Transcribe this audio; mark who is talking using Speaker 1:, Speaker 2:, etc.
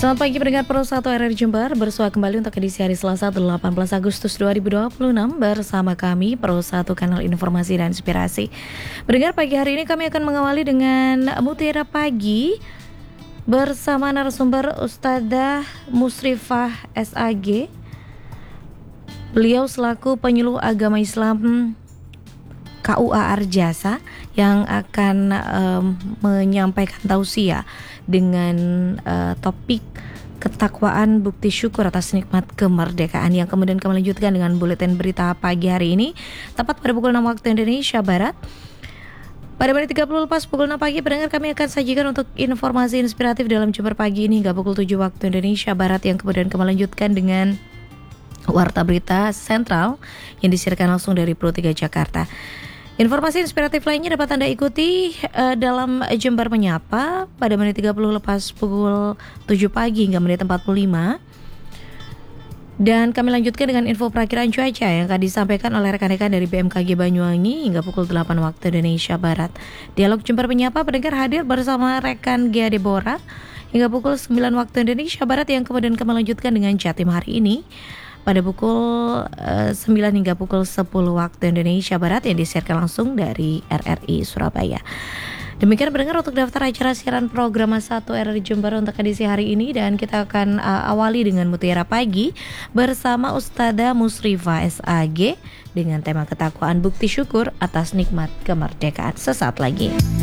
Speaker 1: Selamat pagi pendengar Pro 1 RRI Jember. Bersua kembali untuk edisi hari Selasa 18 Agustus 2026 bersama kami Pro 1 Kanal Informasi dan Inspirasi. Pendengar, pagi hari ini kami akan mengawali dengan Mutiara Pagi bersama narasumber Ustadzah Musrifah SAG. Beliau selaku penyuluh agama Islam KUA Arjasa yang akan menyampaikan tausiah dengan topik ketakwaan bukti syukur atas nikmat kemerdekaan, yang kemudian kami lanjutkan dengan buletin berita pagi hari ini tepat pada pukul 6 waktu Indonesia Barat. Pada menit 30 lepas pukul 6 pagi, pendengar, kami akan sajikan untuk informasi inspiratif dalam Jember pagi ini hingga pukul 7 waktu Indonesia Barat, yang kemudian kami lanjutkan dengan Warta Berita Sentral yang disiarkan langsung dari Pro 3 Jakarta. Informasi inspiratif lainnya dapat Anda ikuti dalam Jember Menyapa pada menit 30 lepas pukul 7 pagi hingga menit 45. Dan kami lanjutkan dengan info perakiran cuaca yang akan disampaikan oleh rekan-rekan dari BMKG Banyuwangi hingga pukul 8 waktu Indonesia Barat. Dialog Jember Menyapa pendengar hadir bersama rekan Gia Deborah hingga pukul 9 waktu Indonesia Barat, yang kemudian kami lanjutkan dengan Jatim hari ini pada pukul 9 hingga pukul 10 waktu Indonesia Barat yang disiarkan langsung dari RRI Surabaya. Demikian pendengar untuk daftar acara siaran program 1 RRI Jember untuk edisi hari ini, dan kita akan awali dengan Mutiara Pagi bersama Ustadzah Musrifah SAG dengan tema ketakwaan bukti syukur atas nikmat kemerdekaan. Sesaat lagi.